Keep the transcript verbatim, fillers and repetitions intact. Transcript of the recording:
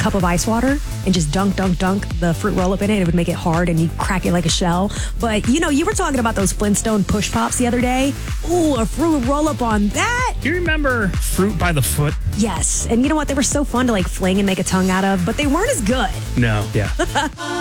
cup of ice water and just dunk, dunk, dunk the fruit roll-up in it. It would make it hard and you crack it like a shell. But, you know, you were talking about those Flintstone push pops the other day. Ooh, a fruit roll-up on that. Do you remember Fruit by the Foot? Yes. And you know what? They were so fun to like fling and make a tongue out of, but they weren't as good. No. Yeah.